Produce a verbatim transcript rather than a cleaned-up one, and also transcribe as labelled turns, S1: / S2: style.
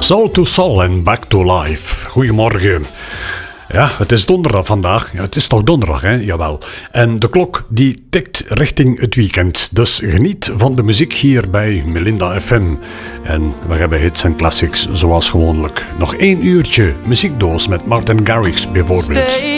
S1: Soul to Soul en Back to Life. Goedemorgen. Ja, het is donderdag vandaag. Ja, het is toch donderdag, hè? Jawel. En de klok die tikt richting het weekend. Dus geniet van de muziek hier bij Melinda F M. En we hebben hits en classics zoals gewoonlijk. Nog één uurtje muziekdoos met Martin Garrix bijvoorbeeld.